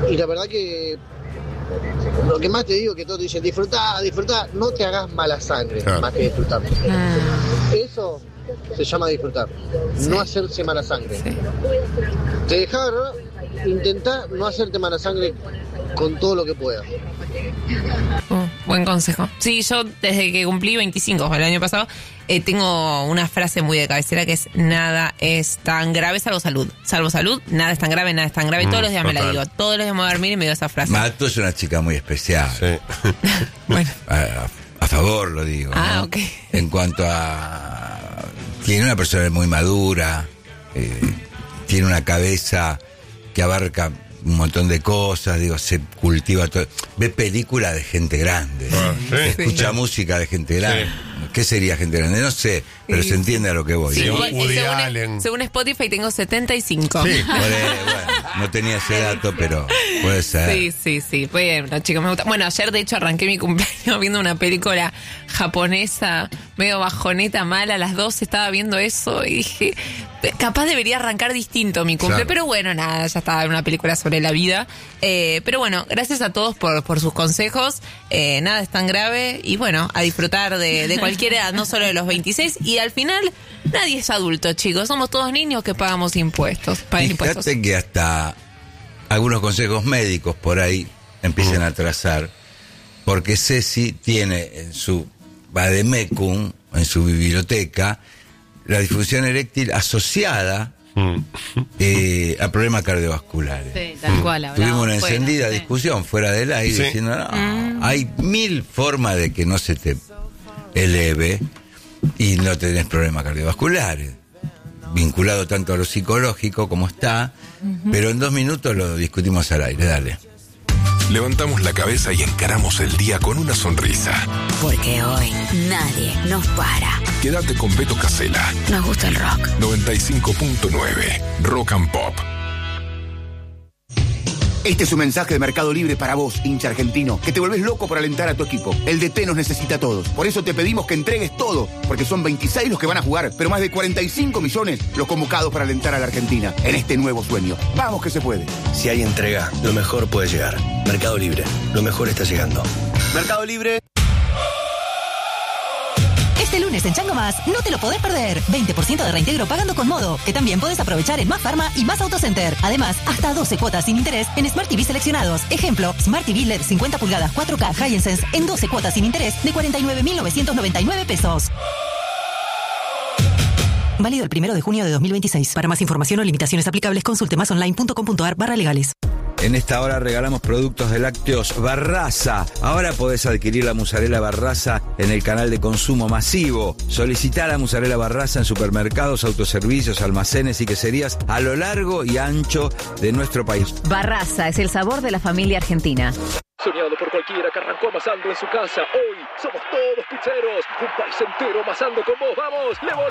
Y la verdad que lo que más te digo, que todos te dicen disfrutá, no te hagas mala sangre, más que disfrutar. Eso se llama disfrutar, no hacerse mala sangre. Te dejar, intentá no hacerte mala sangre con todo lo que puedas. Buen consejo. Sí, yo desde que cumplí 25 el año pasado, tengo una frase muy de cabecera que es: nada es tan grave salvo salud. Salvo salud, nada es tan grave, nada es tan grave. Todos los días me la digo. Todos los días me voy a dormir y me digo esa frase. Mato es una chica muy especial. Sí. Bueno. A favor lo digo. ¿no? Ok. En cuanto a... Tiene una persona muy madura, tiene una cabeza que abarca un montón de cosas, digo, se cultiva todo, ve películas de gente grande, escucha música de gente grande. ¿Qué sería gente grande? No sé, pero se entiende a lo que voy. Sí, Woody Allen. Según Spotify tengo 75. Sí. Bueno, no tenía ese dato, pero puede ser. Sí. Bueno, chicos, me gusta. Bueno, ayer de hecho arranqué mi cumpleaños viendo una película japonesa, medio bajoneta, mala. A las 12 estaba viendo eso y dije, capaz debería arrancar distinto mi cumple. Claro. Pero bueno, nada, ya estaba en una película sobre la vida. Pero bueno, gracias a todos por sus consejos. Nada es tan grave. Y bueno, a disfrutar de cualquier edad, no solo de los 26. Y al final, nadie es adulto, chicos. Somos todos niños que pagamos impuestos. Fíjate que hasta algunos consejos médicos por ahí empiezan a trazar. Porque Ceci tiene en su vademecum, en su biblioteca, la disfunción eréctil asociada a problemas cardiovasculares. Sí, tal cual. Tuvimos una encendida discusión fuera del aire diciendo, hay 1000 formas de que no se te eleve y no tenés problemas cardiovasculares, vinculado tanto a lo psicológico como está, pero en 2 minutos lo discutimos al aire, dale. Levantamos la cabeza y encaramos el día con una sonrisa. Porque hoy nadie nos para. Quédate con Beto Casella. Nos gusta el rock. 95.9 Rock and Pop. Este es un mensaje de Mercado Libre para vos, hincha argentino, que te volvés loco por alentar a tu equipo. El DT nos necesita a todos. Por eso te pedimos que entregues todo, porque son 26 los que van a jugar, pero más de 45 millones los convocados para alentar a la Argentina en este nuevo sueño. Vamos que se puede. Si hay entrega, lo mejor puede llegar. Mercado Libre, lo mejor está llegando. Mercado Libre. Este lunes en Chango Más, no te lo podés perder. 20% de reintegro pagando con Modo, que también podés aprovechar en Más Pharma y Más Autocenter. Además, hasta 12 cuotas sin interés en Smart TV seleccionados. Ejemplo, Smart TV LED 50 pulgadas 4K Hisense en 12 cuotas sin interés de 49.999 pesos. Válido el 1 de junio de 2026. Para más información o limitaciones aplicables, consulte masonline.com.ar/legales. En esta hora regalamos productos de lácteos Barraza. Ahora podés adquirir la mozzarella Barraza en el canal de consumo masivo. Solicitá la mozzarella Barraza en supermercados, autoservicios, almacenes y queserías a lo largo y ancho de nuestro país. Barraza es el sabor de la familia argentina. Soñado por cualquiera que arrancó amasando en su casa. Hoy somos todos pizzeros. Un país entero amasando con vos. ¡Vamos! ¡Levo!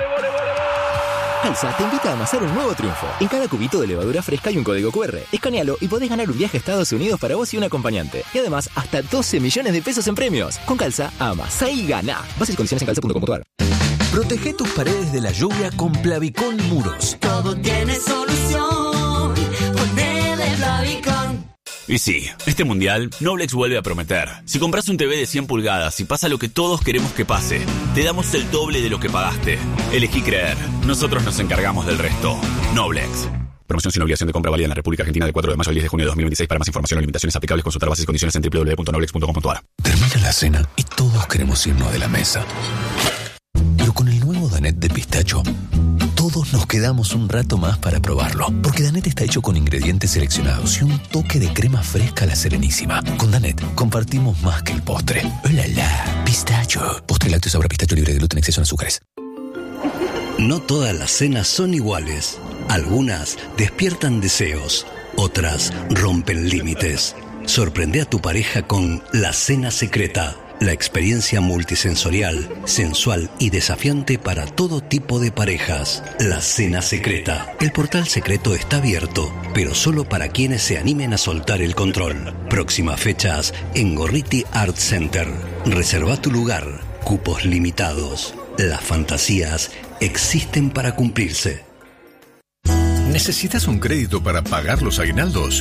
Calza te invita a amasar un nuevo triunfo. En cada cubito de levadura fresca hay un código QR. Escanealo y podés ganar un viaje a Estados Unidos para vos y un acompañante. Y además, hasta 12 millones de pesos en premios. Con Calza, amasá y gana. Bases y condiciones en calza.com.ar. Protege tus paredes de la lluvia con Plavicón Muros. Todo tiene solución. Ponele Plavicón. Y sí, este mundial, Noblex vuelve a prometer. Si compras un TV de 100 pulgadas y pasa lo que todos queremos que pase, te damos el doble de lo que pagaste. Elegí creer. Nosotros nos encargamos del resto. Noblex. Promoción sin obligación de compra válida en la República Argentina de 4 de mayo al 10 de junio de 2026. Para más información o limitaciones aplicables, consultar bases y condiciones en www.noblex.com.ar. Termina la cena y todos queremos irnos de la mesa. Pero con el nuevo Danette de pistacho, todos nos quedamos un rato más para probarlo. Porque Danette está hecho con ingredientes seleccionados y un toque de crema fresca a la Serenísima. Con Danette compartimos más que el postre. ¡Hola, la! Pistacho. Postre lácteo sabor pistacho libre de gluten, exceso en azúcares. No todas las cenas son iguales. Algunas despiertan deseos, otras rompen límites. Sorprende a tu pareja con La Cena Secreta. La experiencia multisensorial, sensual y desafiante para todo tipo de parejas. La Cena Secreta. El portal secreto está abierto, pero solo para quienes se animen a soltar el control. Próximas fechas en Gorriti Art Center. Reserva tu lugar. Cupos limitados. Las fantasías existen para cumplirse. ¿Necesitas un crédito para pagar los aguinaldos?